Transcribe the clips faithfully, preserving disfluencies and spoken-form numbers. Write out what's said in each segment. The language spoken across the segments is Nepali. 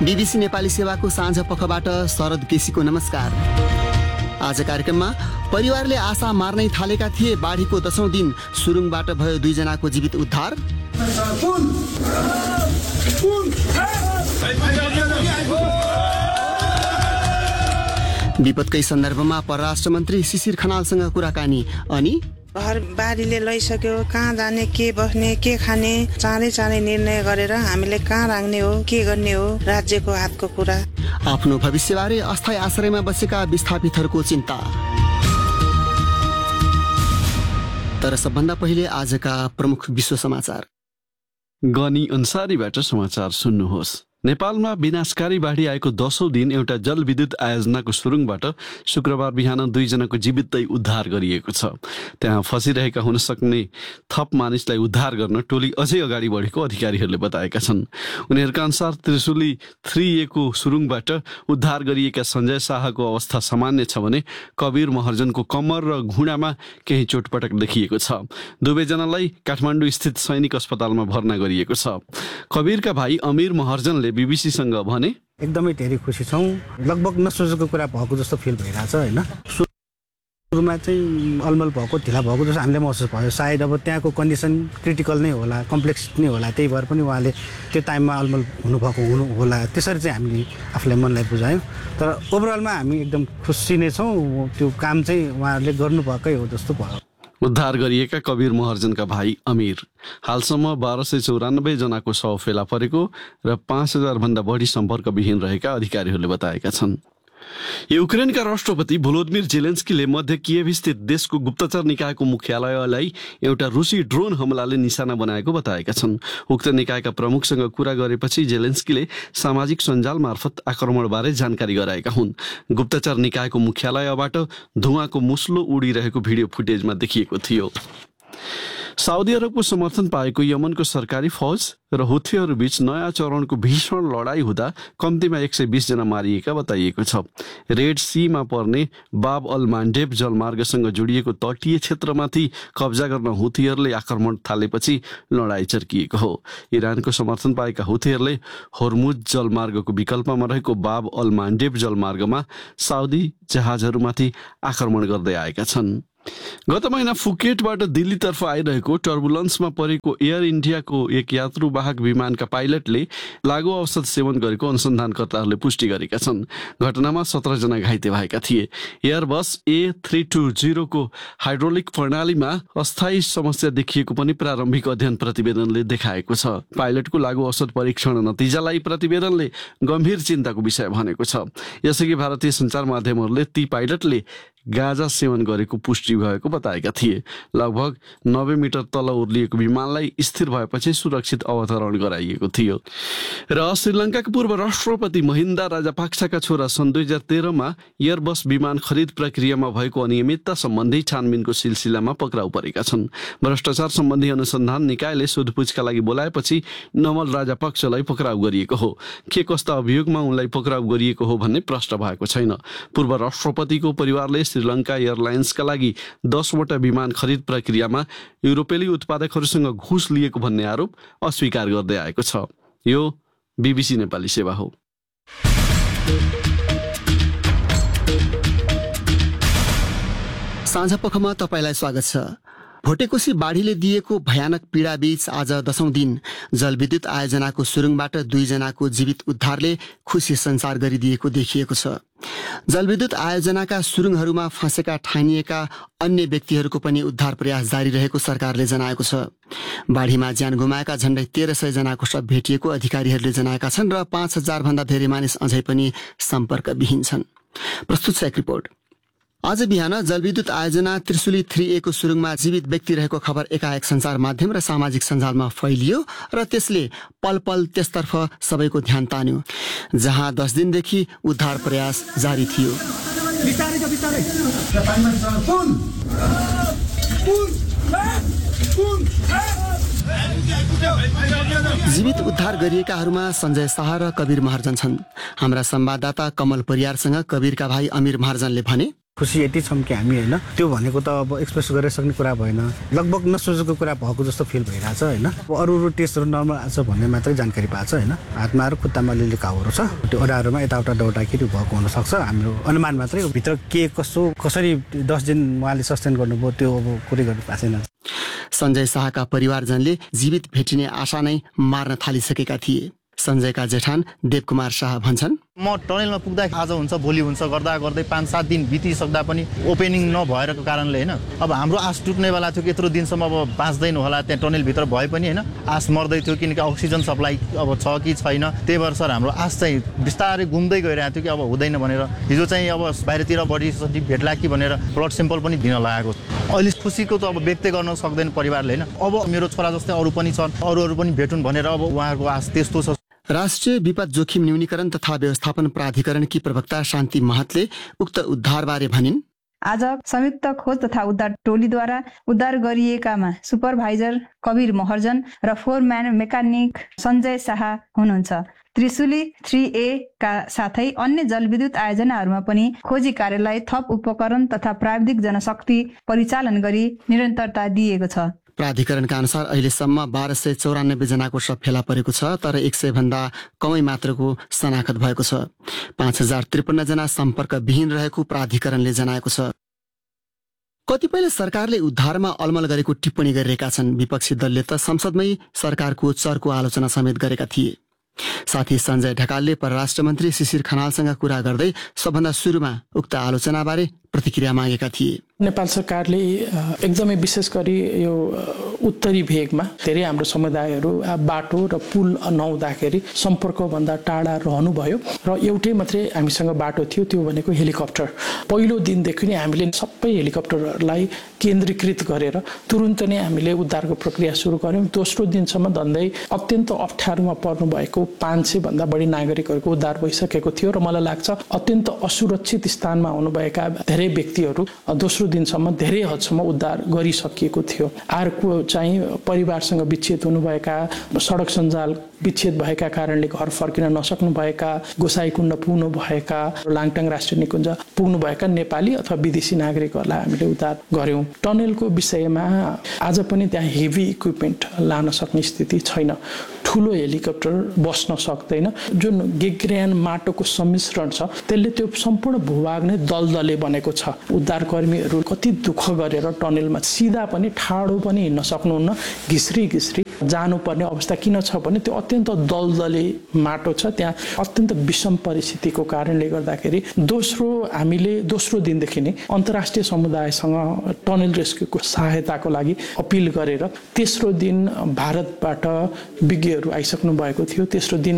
बीबीसी नेपाली सेवाको साँझ पखबाट शरद केसीको नमस्कार। आज कार्यक्रममा परिवारले आशा मार्नै थालेका थिए, बाढीको दशौं दिन सुरुङबाट भयो दुईजनाको जीवित उद्धार। विपदकै सन्दर्भमा परराष्ट्र मन्त्री शिशिर खनालसँग कुराकानी। अनि घर बारीले लैसक्यो, कहाँ जाने, के बस्ने, के खाने, चाँडै चाँडै निर्णय गरेर हामीले कहाँ राख्ने हो, के गर्ने हो, राज्यको हातको कुरा। आफ्नो भविष्यबारे अस्थायी आश्रयमा बसेका विस्थापितहरूको चिन्ता। तर सबभन्दा पहिले आजका प्रमुख विश्व समाचार। गनी अन्सारीबाट समाचार सुन्नुहोस्। नेपालमा विनाशकारी बाढी आएको दशौं दिन एउटा जलविद्युत आयोजनाको सुरुङबाट शुक्रबार बिहान दुईजनाको जीवितै उद्धार गरिएको छ। त्यहाँ फसिरहेका हुन सक्ने थप मानिसलाई उद्धार गर्न टोली अझै अगाडि बढेको अधिकारीहरूले बताएका छन्। उनीहरूका अनुसार त्रिशुली थ्री ए को सुरुङबाट उद्धार गरिएका सञ्जय शाहको अवस्था सामान्य छ भने कबीर महर्जनको कम्मर र घुँडामा केही चोटपटक देखिएको छ। दुवैजनालाई काठमाडौँ स्थित सैनिक अस्पतालमा भर्ना गरिएको छ। कबीरका भाइ अमीर महर्जनले बीबीसीसँग भने, एकदमै धेरै खुसी छौँ। लगभग नसोचेको कुरा भएको जस्तो फिल भइरहेछ होइन। सुरुमा चाहिँ अलमल भएको, ढिला भएको जस्तो हामीले महसुस भयो। सायद अब त्यहाँको कन्डिसन क्रिटिकल नै होला, कम्प्लेक्स नै होला, त्यही भएर पनि उहाँले त्यो टाइममा अलमल हुनुभएको हुनु होला, त्यसरी चाहिँ हामीले आफूलाई मनलाई बुझायौँ। तर ओभरअलमा हामी एकदम खुसी नै छौँ। त्यो काम चाहिँ उहाँहरूले गर्नुभएकै हो जस्तो भयो। उद्धार गरिएका कबीर महर्जनका भाइ अमीर हालसम्म बाह्र सय चौरानब्बे जनाको शव फेला परेको र पाँच हजार भन्दा बढी सम्पर्कविहीन रहेका अधिकारीहरूले बताएका छन्। युक्रेनका राष्ट्रपति भोलोदिमिर जेलेन्स्कीले मध्य कियेभ स्थित देशको गुप्तचर निकायको मुख्यालयलाई एउटा रुसी ड्रोन हमलाले निशाना बनाएको बताएका छन्। उक्त निकायका प्रमुखसँग कुरा गरेपछि जेलेन्स्कीले सामाजिक सञ्जाल मार्फत आक्रमणबारे जानकारी गराएका हुन्। गुप्तचर निकायको मुख्यालयबाट धुवाँको मुस्लो उडिरहेको भिडियो फुटेजमा देखिएको थियो। साउदी अरबको समर्थन पाएको यमनको सरकारी फौज र हुथीहरू बीच नयाँ चरणको भीषण लडाई हुँदा कम्तीमा एक सय बीस जना मारिएका बताइएको छ। रेड सीमा पर्ने बाब अल मान्डेब जलमार्गसँग जोडिएको तटीय क्षेत्रमाथि कब्जा गर्न हुथीहरूले आक्रमण थालेपछि लडाई चर्किएको हो। इरानको समर्थन पाएका हुथीहरूले होर्मुज जलमार्गको विकल्पमा रहेको बाब अल मान्डेब जलमार्गमा साउदी जहाजहरूमाथि आक्रमण गर्दै आएका छन्। गत महिना फुकेटबाट दिल्लीतर्फ आइरहेको टर्बुलेन्समा परेको एयर इन्डियाको एक यात्रुवाहक विमानका पाइलटले लागु औषध सेवन गरेको अनुसन्धानकर्ताहरूले पुष्टि गरेका छन्। घटनामा सत्र जना घाइते भएका थिए। एयरबस ए थ्री टू जिरोको हाइड्रोलिक प्रणालीमा अस्थायी समस्या देखिएको पनि प्रारम्भिक अध्ययन प्रतिवेदनले देखाएको छ। पाइलटको लागु औषध परीक्षण नतिजालाई प्रतिवेदनले गम्भीर चिन्ताको विषय भनेको छ। यसअघि भारतीय सञ्चार माध्यमहरूले ती पाइलटले गाँजा सेवन गरेको पुष्टि भएको बताएका थिए। लगभग नब्बे मिटर तल उर्लिएको विमानलाई स्थिर भएपछि सुरक्षित अवतरण गराइएको थियो। र श्रीलङ्काका पूर्व राष्ट्रपति महिन्दा राजापाक्साका छोरा सन् दुई हजार तेह्रमा एयरबस विमान खरिद प्रक्रियामा भएको अनियमितता सम्बन्धी छानबिनको सिलसिलामा पक्राउ परेका छन्। भ्रष्टाचार सम्बन्धी अनुसन्धान निकायले सोधपुछका लागि बोलाएपछि नमल राजापक्षलाई पक्राउ गरिएको हो। के कस्ता अभियोगमा उनलाई पक्राउ गरिएको हो भन्ने प्रश्न भएको छैन। पूर्व राष्ट्रपतिको परिवारले श्रीलङ्का एयरलाइन्सका लागि दसवटा विमान खरिद प्रक्रियामा युरोपेली उत्पादकहरूसँग घुस लिएको भन्ने आरोप अस्वीकार गर्दै आएको छ। यो बीबीसी नेपाली सेवा हो। साँझपखमा तपाईँलाई स्वागत छ। भोटेकोशी बाढीले दिएको भयानक पीडाबीच आज दशौं दिन जलविद्युत आयोजनाको सुरुङबाट दुईजनाको जीवित उद्धारले खुसी सञ्चार गरिदिएको देखिएको छ। जलविद्युत आयोजनाका सुरुङहरूमा फँसेका ठानिएका अन्य व्यक्तिहरूको पनि उद्धार प्रयास जारी रहेको सरकारले जनाएको छ। बाढीमा ज्यान गुमाएका झण्डै तेह्र सय जनाको शव भेटिएको अधिकारीहरूले जनाएका छन् र पाँच हजार भन्दा धेरै मानिस अझै पनि सम्पर्कविहीन छन्। प्रस्तुत छ एक रिपोर्ट। आज बिहान जलविद्युत आयोजना त्रिशुली थ्री ए को सुरुङमा जीवित व्यक्ति रहेको खबर एकाएक सञ्चार माध्यम र सामाजिक सञ्जालमा फैलियो र त्यसले पल पल त्यसतर्फ सबैको ध्यान तान्यो, जहाँ दस दिनदेखि उद्धार प्रयास जारी थियो। जीवित उद्धार गरिएकाहरूमा सञ्जय शाह र कबीर महर्जन छन्। हाम्रा संवाददाता कमल परियारसँग कबीरका भाइ अमीर महर्जनले भने, खुसी यति छौँ कि हामी होइन त्यो भनेको त अब एक्सप्रेस गरेर सक्ने कुरा भएन लगभग नसोचेको कुरा भएको जस्तो फिल भइरहेछ होइन अरू अरू टेस्टहरू नर्मल आएको छ भन्ने मात्रै जानकारी पाएको छ होइन हातमा र खुट्टामा अलिअलि घाउहरू छ त्यो ओडाहरूमा यताउता दौड्दाखेरि भएको हुनसक्छ हाम्रो अनुमान मात्रै भित्र के कसो कसरी दस दिन उहाँले सस्टेन गर्नुभयो त्यो अब कुरै गर्नु भएको छैन। सञ्जय शाहका परिवारजनले जीवित भेटिने आशा नै मार्न थालिसकेका थिए। सञ्जयका जेठान देवकुमार शाह भन्छन्, म टनेलमा पुग्दा आज हुन्छ भोलि हुन्छ गर्दा गर्दै पाँच सात दिन बितिसक्दा पनि ओपेनिङ नभएको कारणले होइन अब हाम्रो आश टुट्नेवाला थियो कि यत्रो दिनसम्म अब बाँच्दैन होला त्यहाँ टनेलभित्र भए पनि होइन आश मर्दै थियो किनकि अक्सिजन सप्लाई अब छ कि छैन त्यही भएर सर हाम्रो आश चाहिँ बिस्तारै घुम्दै गइरहेको थियो कि अब हुँदैन भनेर हिजो चाहिँ अब बाहिरतिर बडी भेट्ला कि भनेर ब्लड सेम्पल पनि दिन लागेको अहिले खुसीको त अब व्यक्त गर्न सक्दैन परिवारले होइन अब मेरो छोरा जस्तै अरू पनि छन् अरू अरू पनि भेटुन् भनेर अब उहाँहरूको आश त्यस्तो छ। राष्ट्रिय विपद जोखिम न्यूनीकरण तथा व्यवस्थापन प्राधिकरणकी प्रवक्ता शान्ति महतले उक्त उद्धारबारे भनिन्, आज संयुक्त खोज तथा उद्धार टोलीद्वारा उद्धार गरिएकामा सुपरभाइजर कबीर महर्जन र फोरम्यान मेकानिक सञ्जय शाह हुनुहुन्छ। त्रिशुली थ्री ए का साथै अन्य जलविद्युत आयोजनाहरूमा पनि खोजी कार्यलाई थप उपकरण तथा प्राविधिक जनशक्ति परिचालन गरी निरन्तरता दिएको छ। प्राधिकरणका अनुसार अहिलेसम्म बाह्र सय चौरानब्बे जनाको शव फेला परेको छ तर एक सय भन्दा कमै मात्रको शनाखत भएको छ। पाँच हजार त्रिपन्न जना सम्पर्क विहीन रहेको प्राधिकरणले जनाएको छ। कतिपयले सरकारले उद्धारमा अलमल गरेको टिप्पणी गरिरहेका छन्। विपक्षी दलले त संसदमै सरकारको चर्को आलोचना समेत गरेका थिए। साथी सञ्जय ढकालले परराष्ट्र मन्त्री शिशिर खनालसँग कुरा गर्दै सबभन्दा सुरुमा उक्त आलोचनाबारे प्रतिक्रिया मागेका थिए। नेपाल सरकारले एकदमै विशेष गरी यो उत्तरी भेगमा धेरै हाम्रो समुदायहरू बाटो र पुल नहुँदाखेरि सम्पर्कभन्दा टाढा रहनुभयो र एउटै मात्रै हामीसँग बाटो थियो त्यो भनेको हेलिकप्टर। पहिलो दिनदेखि नै हामीले सबै हेलिकप्टरहरूलाई केन्द्रीकृत गरेर तुरुन्त नै हामीले उद्धारको प्रक्रिया सुरु गर्यौँ। दोस्रो दिनसम्म धन्दै अत्यन्त अप्ठ्यारोमा पर्नु भएको पाँच सय भन्दा बढी नागरिकहरूको उद्धार भइसकेको थियो र मलाई लाग्छ अत्यन्त असुरक्षित स्थानमा हुनुभएका धेरै व्यक्तिहरू दोस्रो दिनसम्म धेरै हदसम्म उद्धार गरिसकिएको थियो। अर्को चाहिँ परिवारसँग विच्छेद हुनुभएका, सडक सञ्जाल विच्छेद भएका कारणले घर फर्किन नसक्नुभएका, गोसाईकुण्ड पुग्नुभएका, लाङटाङ राष्ट्रिय निकुञ्ज पुग्नुभएका नेपाली अथवा विदेशी नागरिकहरूलाई हामीले उद्धार गर्यौँ। टनेलको विषयमा आज पनि त्यहाँ हेभी इक्विपमेन्ट लान सक्ने स्थिति छैन। ठुलो हेलिकप्टर बस्न सक्दैन। जुन गेग्रेन माटोको सम्मिश्रण छ त्यसले त्यो सम्पूर्ण भूभाग नै दलदले बनेको छ। उद्धारकर्मीहरू कति दुःख गरेर टनेलमा सिधा पनि ठाडो पनि हिँड्न सक्नुहुन्न, घिस्री घिस्री जानुपर्ने अवस्था किन छ भने त्यो अत्यन्त दलदले माटो छ। त्यहाँ अत्यन्त विषम परिस्थितिको कारणले गर्दाखेरि दोस्रो हामीले दोस्रो दिनदेखि नै अन्तर्राष्ट्रिय समुदायसँग टनेल रेस्क्युको सहायताको लागि अपिल गरेर तेस्रो दिन भारतबाट विज्ञहरू आइसक्नु भएको थियो। तेस्रो दिन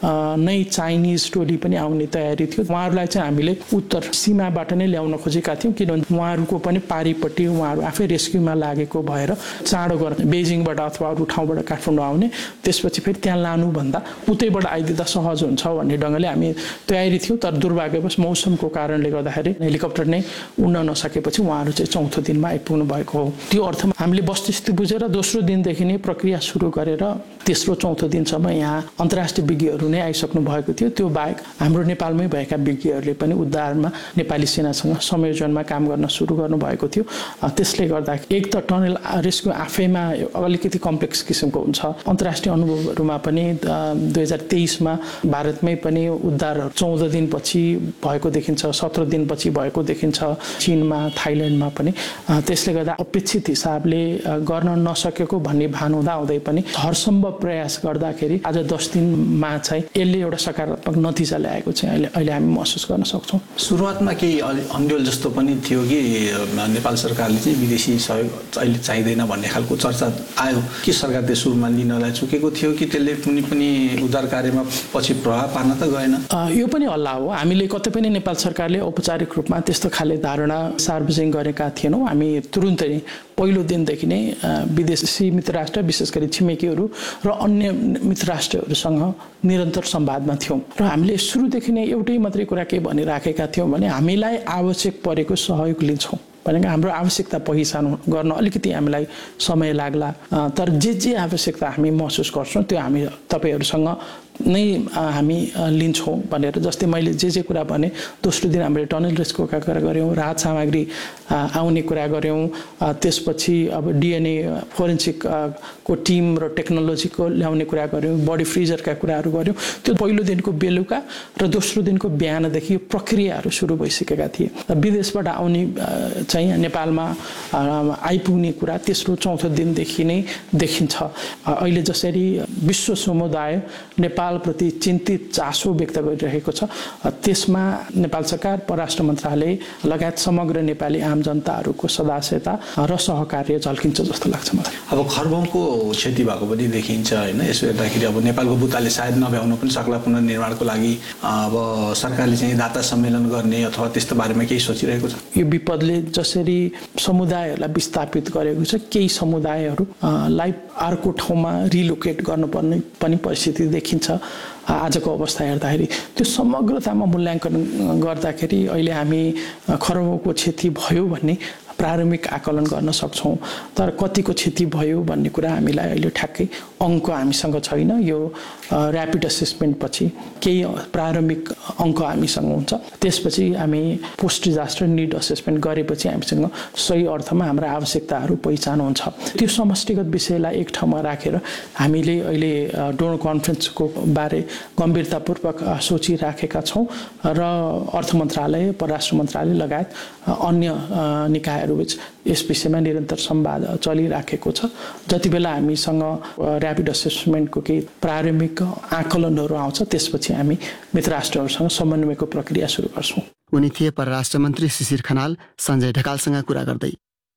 नै चाइनिज टोली पनि आउने तयारी थियो। उहाँहरूलाई चाहिँ हामीले उत्तर सीमाबाट नै ल्याउन खोजेका थियौँ किनभने उहाँहरूको पनि पारिपट्टि उहाँहरू आफै रेस्क्युमा लागेको भएर चाँडो गर्न बेजिङबाट अथवा अरू ठाउँबाट काठमाडौँ आउने त्यसपछि फेरि त्यहाँ लानुभन्दा उतैबाट आइदिँदा सहज हुन्छ भन्ने ढङ्गले हामी तयारी थियौँ। तर दुर्भाग्यवश मौसमको कारणले गर्दाखेरि हेलिकप्टर नै उड्न नसकेपछि उहाँहरू चाहिँ चौथो दिनमा आइपुग्नु भएको हो। त्यो अर्थमा हामीले वस्तुस्थिति बुझेर दोस्रो दिनदेखि नै प्रक्रिया सुरु गरेर तेस्रो चौथो दिनसम्म यहाँ अन्तर्राष्ट्रिय विज्ञहरू नै आइसक्नु भएको थियो। त्यो बाहेक हाम्रो नेपालमै भएका विज्ञहरूले पनि उद्धारमा नेपाली सेनासँग संयोजनमा काम गर्न सुरु गर्नुभएको थियो। त्यसले गर्दा एक त टनल रेस्क्यु आफैमा अलिकति कम्प्लेक्स किसिमको हुन्छ। अन्तर्राष्ट्रिय अनुभवहरूमा पनि दुई हजार तेइसमा भारतमै पनि उद्धार चौध दिनपछि भएको देखिन्छ, सत्र दिनपछि भएको देखिन्छ, चीनमा थाइल्यान्डमा पनि। त्यसले गर्दा अपेक्षित हिसाबले गर्न नसकेको भन्ने भान हुँदा हुँदै पनि हरसम्भव प्रयास गर्दाखेरि आज दस दिनमा चाहिँ यसले एउटा सकारात्मक नतिजा ल्याएको चाहिँ अहिले अहिले हामी महसुस गर्न सक्छौँ। सुरुवातमा केही अन्यल जस्तो पनि थियो कि नेपाल सरकारले चाहिँ विदेशी सहयोग अहिले चाहिँदैन भन्ने खालको चर्चा आयो कि सरकारले सुरुमा लिनलाई चुकेको थियो कि त्यसले कुनै पनि उद्धार कार्यमा पछि प्रभाव पार्न त गएन? यो पनि हल्ला हो। हामीले कतै पनि नेपाल सरकारले औपचारिक रूपमा त्यस्तो खाले धारणा सार्वजनिक गरेका थिएनौँ। हामी तुरुन्तै पहिलो दिनदेखि नै विदेशी मित्र राष्ट्र विशेष गरी छिमेकीहरू र अन्य मित्र राष्ट्रहरूसँग निरन्तर संवादमा थियौँ र हामीले सुरुदेखि नै एउटै मात्रै कुरा के भनिराखेका थियौँ भने हामीलाई आवश्यक परेको सहयोग लिन्छौँ। भनेको हाम्रो आवश्यकता पहिचान गर्न अलिकति हामीलाई समय लाग्ला, तर जे जे आवश्यकता हामी महसुस गर्छौँ त्यो हामी तपाईँहरूसँग नै हामी लिन्छौँ भनेर। जस्तै मैले जे जे कुरा भने, दोस्रो दिन हामीले टनल रेस्क्यु कुरा गऱ्यौँ, राहत सामग्री आउने कुरा गऱ्यौँ, त्यसपछि अब डिएनए फोरेन्सिक को टिम र टेक्नोलोजीको ल्याउने कुरा गऱ्यौँ, बडी फ्रिजरका कुराहरू गऱ्यौँ। त्यो पहिलो दिनको बेलुका र दोस्रो दिनको बिहानदेखि यो प्रक्रियाहरू सुरु भइसकेका थिए। विदेशबाट आउने चाहिँ नेपालमा आइपुग्ने कुरा तेस्रो चौथो दिनदेखि नै देखिन्छ। अहिले जसरी विश्व समुदाय नेपालप्रति चिन्तित चासो व्यक्त गरिरहेको छ, त्यसमा नेपाल सरकार, परराष्ट्र मन्त्रालय लगायत समग्र नेपाली आम जनताहरूको सदास्यता र सहकार्य झल्किन्छ जस्तो लाग्छ मलाई। अब खरबौँको क्षति भएको पनि देखिन्छ होइन। यसो हेर्दाखेरि अब नेपालको बुताले सायद नभ्याउन पनि सक्ला पुनर्निर्माणको लागि। अब सरकारले चाहिँ दाता सम्मेलन गर्ने अथवा त्यस्तो बारेमा केही सोचिरहेको छ? यो विपदले जसरी समुदायहरूलाई विस्थापित गरेको छ, केही समुदायहरूलाई अर्को ठाउँमा रिलोकेट गर्नुपर्ने पनि परिस्थिति देखिन्छ आजको अवस्था हेर्दाखेरि। त्यो समग्रतामा मूल्याङ्कन गर्दाखेरि अहिले हामी खरबौँको क्षति भयो भन्ने प्रारम्भिक आकलन गर्न सक्छौँ, तर कतिको क्षति भयो भन्ने कुरा हामीलाई अहिले ठ्याक्कै अङ्क हामीसँग छैन। यो ऱ्यापिड असेसमेन्ट पछि केही प्रारम्भिक अङ्क हामीसँग हुन्छ, त्यसपछि हामी पोस्ट डिजास्टर निड असेसमेन्ट गरेपछि हामीसँग सही अर्थमा हाम्रा आवश्यकताहरू पहिचान हुन्छ। त्यो समष्टिगत विषयलाई एक ठाउँमा राखेर हामीले अहिले डोनर कन्फरेन्सको बारे गम्भीरतापूर्वक सोचिराखेका छौँ र अर्थ मन्त्रालय, परराष्ट्र मन्त्रालय लगायत अन्य निकाय यस विषयमा निरन्तर संवाद चलिराखेको छ। जति बेला हामीसँग ऱ्यापिड असेसमेन्टको केही प्रारम्भिक आकलनहरू आउँछ, त्यसपछि हामी मित्र राष्ट्रहरूसँग समन्वयको प्रक्रिया सुरु गर्छौँ। उनी थिए परराष्ट्र मन्त्री शिशिर खनाल सञ्जय ढकालसँग कुरा गर्दै।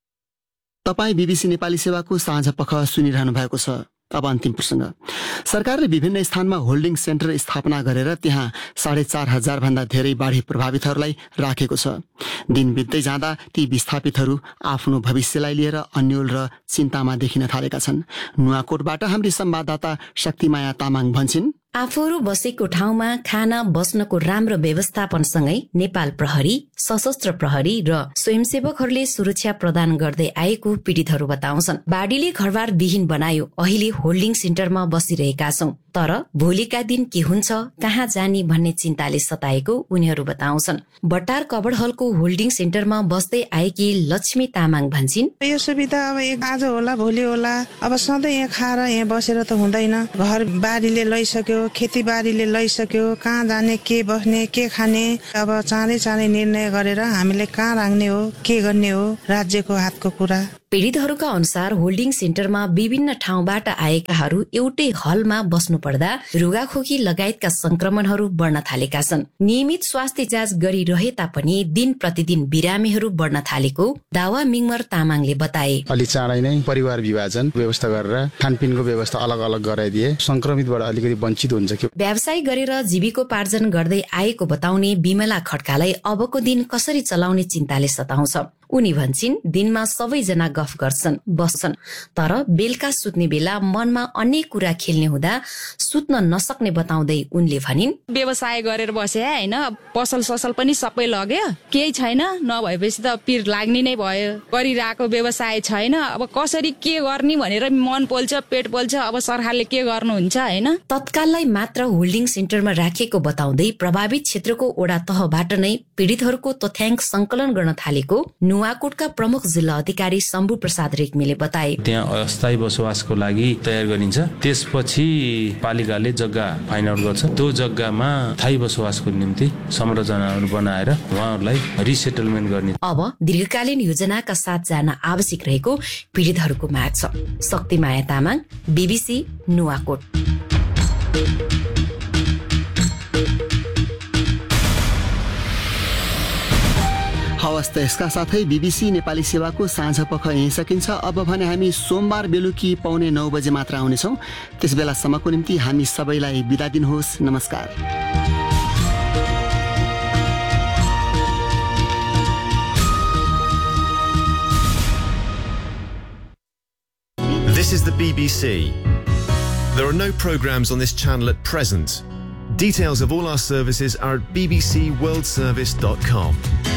तपाईँ बीबीसी नेपाली सेवाको साँझ पख सुनिरहनु भएको छ। अब अन्तिम प्रसङ्ग। सरकारले विभिन्न स्थानमा होल्डिङ सेन्टर स्थापना गरेर त्यहाँ साढे चार हजार भन्दा धेरै बाढी प्रभावितहरूलाई राखेको छ। दिन बित्दै जाँदा ती विस्थापितहरू आफ्नो भविष्यलाई लिएर अन्यल र चिन्तामा देखिन थालेका छन्। नुवाकोटबाट हाम्री संवाददाता शक्तिमाया तामाङ भन्छन्, आफूहरू बसेको ठाउँमा खान बस्नको राम्रो व्यवस्थापनसँगै नेपाल प्रहरी, सशस्त्र प्रहरी र स्वयंसेवकहरूले सुरक्षा प्रदान गर्दै आएको पीडितहरू बताउँछन्। बाढीले घरबार विहीन बनायो, अहिले होल्डिङ सेन्टरमा बसिरहेका छौं, तर भोलिका दिन के हुन्छ, कहाँ जाने भन्ने चिन्ताले सताएको उनीहरू बताउँछन्। बटार कबडहलको होल्डिङ सेन्टरमा बस्दै आएकी लक्ष्मी तामाङ भन्छन्, यो सुविधा अब एक आज होला भोलि होला, अब सधैँ यहाँ खाएर यहाँ बसेर त हुँदैन। घर बारीले लैसक्यो, खेतीबारीले लैसक्यो, कहाँ जाने, के बस्ने, के खाने, अब चाँडै चाँडै निर्णय गरेर हामीले कहाँ राख्ने हो, के गर्ने हो, राज्यको हातको कुरा। पीडितहरूका अनुसार होल्डिङ सेन्टरमा विभिन्न ठाउँबाट आएकाहरू एउटै हलमा बस्नु पर्दा रुगाखोकी लगायतका संक्रमणहरू बढ्न थालेका छन्। नियमित स्वास्थ्य जाँच गरिरहे तापनि दिन प्रतिदिन बिरामीहरू बढ्न थालेको दावा मिङमर तामाङले बताए। अलि चाँडै नै परिवार विभाजन व्यवस्था गरेर खानपिनको व्यवस्था अलग अलग गराइदिए संक्रमितबाट अलिकति वञ्चित हुन्छ। व्यवसाय गरेर जीविकोपार्जन गर्दै आएको बताउने बिमला खड्कालाई अबको दिन कसरी चलाउने चिन्ताले सताउँछ। उनी भन्छन्, दिनमा सबैजना गफ गर्छन्, बस्छन्, तर बेलुका सुत्ने बेला मनमा अन्य कुरा खेल्ने हुँदा सुत्न नसक्ने बताउँदै उनले भनिन्, व्यवसाय गरेर बसे हैन, पसल ससल पनि सबै लग्यो, केही छैन, नभएपछि त पिर लाग्ने नै भयो। गरिरहेको व्यवसाय छैन, अब कसरी के गर्ने भनेर मन पोल्छ, पेट पोल्छ, अब सरकारले के गर्नुहुन्छ हैन। तत्काललाई मात्र होल्डिङ सेन्टरमा राखेको बताउँदै प्रभावित क्षेत्रको ओडा तहबाट नै पीडितहरूको तथ्याङ्क संकलन गर्न थालेको नुवाकोटका प्रमुख जिल्ला अधिकारी शम्भु प्रसाद रेग्मीले बताए। त्यहाँ अस्थायी बसोबासको लागि तयार गरिन्छ, त्यसपछि पालिकाले जग्गा फाइन्ड आउट गर्छ। त्यो जग्गामा स्थायी बसोबासको निम्ति संरचनाहरू बनाएर उहाँहरूलाई रिसेटलमेन्ट गर्ने। अब दीर्घकालीन योजनाका साथ जान आवश्यक रहेको पीडितहरूको माग छ। शक्तिमाया तामाङ, बीबीसी नुवाकोट। हवस् त यसका साथै बीबीसी नेपाली सेवाको साँझ पख यहीँ सकिन्छ। अब भने हामी सोमबार बेलुकी पौने नौ बजे मात्र आउनेछौँ। त्यस बेलासम्मको निम्ति हामी सबैलाई बिदा दिनुहोस्। नमस्कार। This is the B B C. There are no programs on this channel at present. Details of all our services are at b b c world service dot com.